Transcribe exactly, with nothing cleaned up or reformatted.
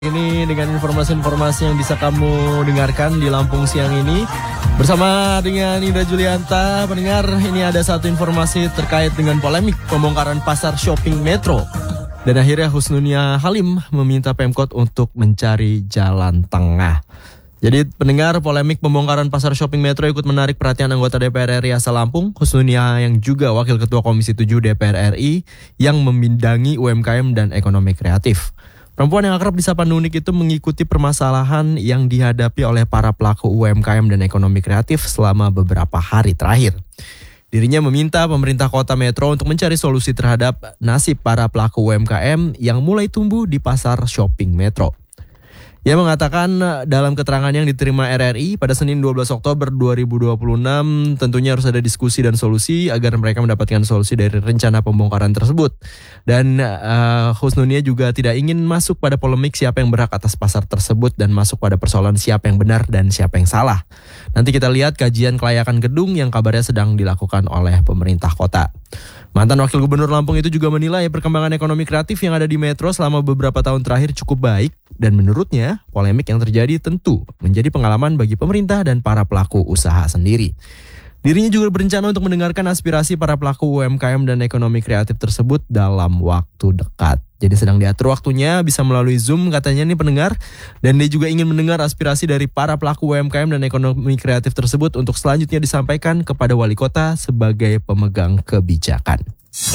Ini dengan informasi-informasi yang bisa kamu dengarkan di Lampung siang ini bersama dengan Indra Julianta. Pendengar, ini ada satu informasi terkait dengan polemik pembongkaran pasar shopping Metro. Dan akhirnya Husnunia Halim meminta Pemkot untuk mencari jalan tengah. Jadi pendengar, polemik pembongkaran pasar shopping Metro ikut menarik perhatian anggota D P R R I asal Lampung, Husnunia yang juga Wakil Ketua Komisi tujuh D P R R I yang membidangi U M K M dan ekonomi kreatif. Perempuan yang akrab disapa Nunik itu mengikuti permasalahan yang dihadapi oleh para pelaku U M K M dan ekonomi kreatif selama beberapa hari terakhir. Dirinya meminta pemerintah kota Metro untuk mencari solusi terhadap nasib para pelaku U M K M yang mulai tumbuh di pasar shopping Metro. Ia mengatakan dalam keterangan yang diterima R R I pada Senin dua belas Oktober dua ribu dua puluh enam tentunya harus ada diskusi dan solusi agar mereka mendapatkan solusi dari rencana pembongkaran tersebut. Dan uh, Husnunia juga tidak ingin masuk pada polemik siapa yang berhak atas pasar tersebut dan masuk pada persoalan siapa yang benar dan siapa yang salah. Nanti kita lihat kajian kelayakan gedung yang kabarnya sedang dilakukan oleh pemerintah kota. Mantan Wakil Gubernur Lampung itu juga menilai perkembangan ekonomi kreatif yang ada di Metro selama beberapa tahun terakhir cukup baik. Dan menurutnya, polemik yang terjadi tentu menjadi pengalaman bagi pemerintah dan para pelaku usaha sendiri. Dirinya juga berencana untuk mendengarkan aspirasi para pelaku U M K M dan ekonomi kreatif tersebut dalam waktu dekat. Jadi sedang diatur waktunya, bisa melalui Zoom katanya nih pendengar. Dan dia juga ingin mendengar aspirasi dari para pelaku U M K M dan ekonomi kreatif tersebut untuk selanjutnya disampaikan kepada wali kota sebagai pemegang kebijakan.